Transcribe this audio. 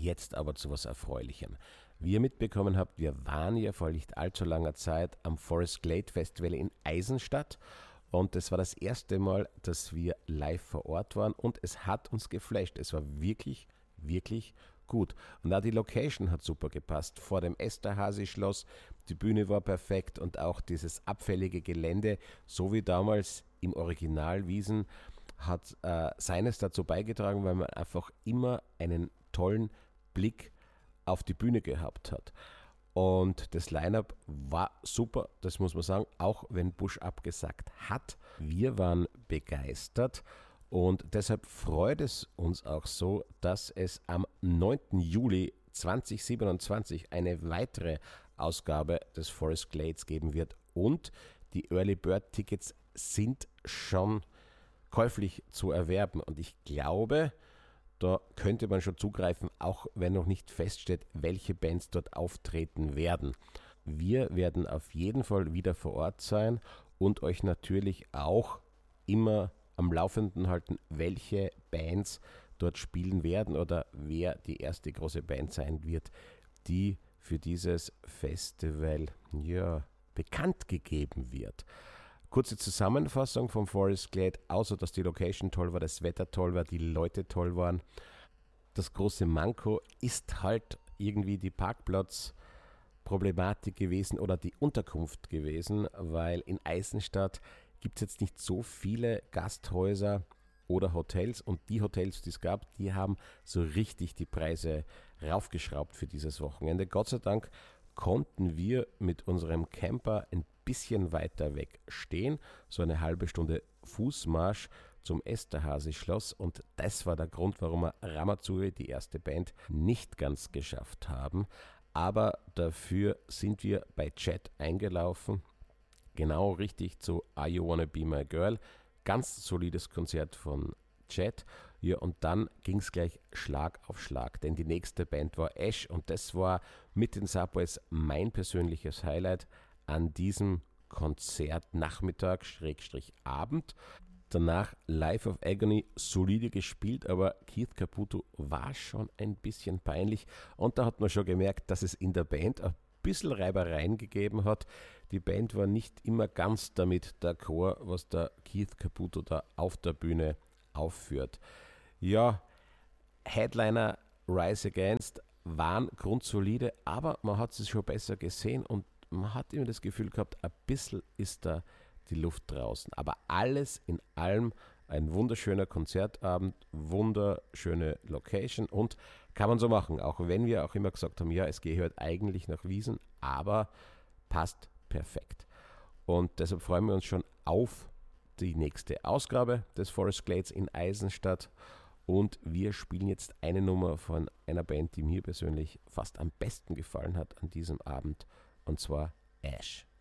jetzt aber zu was Erfreulichem. Wie ihr mitbekommen habt, wir waren ja vor nicht allzu langer Zeit am Forest Glade Festival in Eisenstadt und das war das erste Mal, dass wir live vor Ort waren und es hat uns geflasht. Es war wirklich, wirklich gut. Und auch die Location hat super gepasst. Vor dem Esterhazy-Schloss, die Bühne war perfekt und auch dieses abfällige Gelände, so wie damals im Original Wiesn, hat seines dazu beigetragen, weil man einfach immer einen tollen Blick auf die Bühne gehabt hat. Und das Line-Up war super, das muss man sagen, auch wenn Bush abgesagt hat. Wir waren begeistert und deshalb freut es uns auch so, dass es am 9. Juli 2027 eine weitere Ausgabe des Forest Glades geben wird und die Early Bird Tickets sind schon käuflich zu erwerben und ich glaube, da könnte man schon zugreifen, auch wenn noch nicht feststeht, welche Bands dort auftreten werden. Wir werden auf jeden Fall wieder vor Ort sein und euch natürlich auch immer am Laufenden halten, welche Bands dort spielen werden oder wer die erste große Band sein wird, die für dieses Festival bekannt gegeben wird. Kurze Zusammenfassung vom Forest Glade, außer dass die Location toll war, das Wetter toll war, die Leute toll waren. Das große Manko ist halt irgendwie die Parkplatzproblematik gewesen oder die Unterkunft gewesen, weil in Eisenstadt gibt es jetzt nicht so viele Gasthäuser oder Hotels und die Hotels, die es gab, die haben so richtig die Preise raufgeschraubt für dieses Wochenende. Gott sei Dank konnten wir mit unserem Camper ein bisschen weiter weg stehen, so eine halbe Stunde Fußmarsch zum Esterhazy-Schloss und das war der Grund, warum wir Ramazzotti, die erste Band, nicht ganz geschafft haben. Aber dafür sind wir bei Chet eingelaufen, genau richtig zu Are You Wanna Be My Girl, ganz solides Konzert von Chet. Ja, und dann ging es gleich Schlag auf Schlag, denn die nächste Band war Ash und das war mit den Subways mein persönliches Highlight an diesem Konzertnachmittag, Abend. Danach Life of Agony, solide gespielt, aber Keith Caputo war schon ein bisschen peinlich und da hat man schon gemerkt, dass es in der Band ein bisschen Reibereien gegeben hat. Die Band war nicht immer ganz damit d'accord, was der Keith Caputo da auf der Bühne aufführt. Ja, Headliner Rise Against waren grundsolide, aber man hat es schon besser gesehen und man hat immer das Gefühl gehabt, ein bisschen ist da die Luft draußen. Aber alles in allem ein wunderschöner Konzertabend, wunderschöne Location und kann man so machen, auch wenn wir auch immer gesagt haben, ja, es gehört eigentlich nach Wiesn, aber passt perfekt. Und deshalb freuen wir uns schon auf die nächste Ausgabe des Forest Glades in Eisenstadt und wir spielen jetzt eine Nummer von einer Band, die mir persönlich fast am besten gefallen hat an diesem Abend und zwar Ash.